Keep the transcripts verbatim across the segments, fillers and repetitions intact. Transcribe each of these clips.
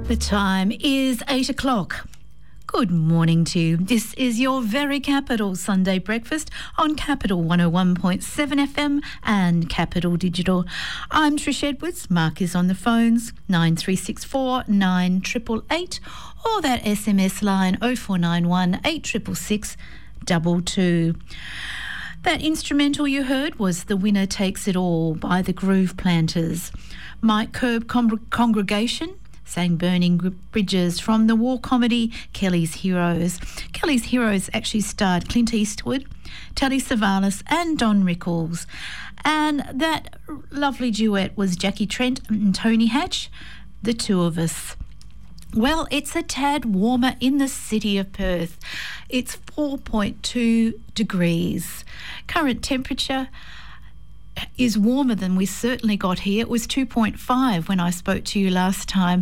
The time is eight o'clock. Good morning to you. This is your very Capital Sunday breakfast on Capital one oh one point seven F M and Capital Digital. I'm Trish Edwards. Mark is on the phones, nine three six four nine eight eight eight, or that S M S line oh four nine one eight six six six two two. That instrumental you heard was The Winner Takes It All by the Groove Planters. Mike Curb Con- Congregation sang Burning Bridges from the war comedy Kelly's Heroes. Kelly's Heroes actually starred Clint Eastwood, Telly Savalas and Don Rickles. And that lovely duet was Jackie Trent and Tony Hatch, The Two of Us. Well, it's a tad warmer in the city of Perth. It's four point two degrees. Current temperature is warmer than we certainly got here. It was two point five when I spoke to you last time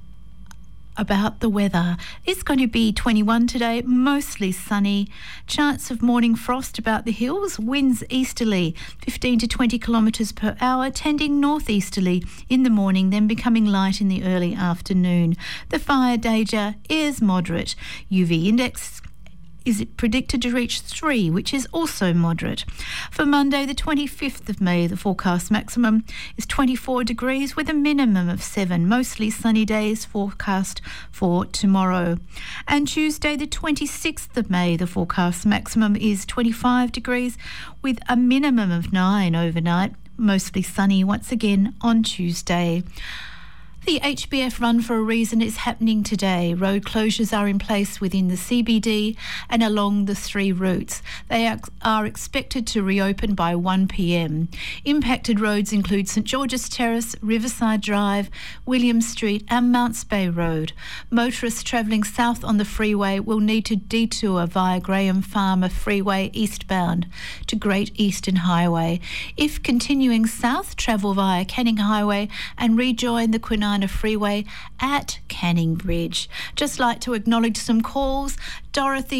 about the weather. It's going to be twenty-one today, mostly sunny. Chance of morning frost about the hills. Winds easterly, fifteen to twenty kilometres per hour, tending northeasterly in the morning, then becoming light in the early afternoon. The fire danger is moderate. U V index is predicted to reach three, which is also moderate. For Monday, the twenty-fifth of May, the forecast maximum is twenty-four degrees with a minimum of seven. Mostly sunny days forecast for tomorrow. And Tuesday, the twenty-sixth of May, the forecast maximum is twenty-five degrees with a minimum of nine overnight. Mostly sunny once again on Tuesday. The H B F Run for a Reason is happening today. Road closures are in place within the C B D and along the three routes. They are, are expected to reopen by one p m. Impacted roads include St George's Terrace, Riverside Drive, William Street and Mounts Bay Road. Motorists travelling south on the freeway will need to detour via Graham Farmer Freeway eastbound to Great Eastern Highway. If continuing south, travel via Canning Highway and rejoin the Kwinana Freeway at Canning Bridge. Just like to acknowledge some calls. Dorothy